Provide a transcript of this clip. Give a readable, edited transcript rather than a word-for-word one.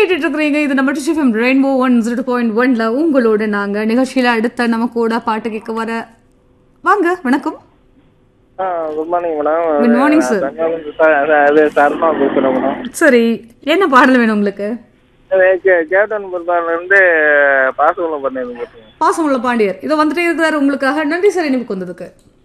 கேட்டுட்டு இருக்கிறீங்க. இது நம்ம டிஃபம் ரெயின்போ 102.1ல உங்களோட நாங்க நிகழ்ச்சியில அடுத்த நம்ம கூட பாட்டு கேட்க வர வாங்க. வணக்கம். Good morning madam. Good morning sir. Sharma பேசுறேன் மேடம். சரி, என்ன பாடல் வேணும் உங்களுக்கு? கேப்டன் பொறுப்பாளர் இருந்து பாசகுல பண்ணிருக்கேன். பாசமுள்ள பாண்டியர் இதோ வந்துட்டே இருக்கிறாரு உங்களுக்காக. நன்றி சார் இனிப்புக்கு வந்ததுக்கு.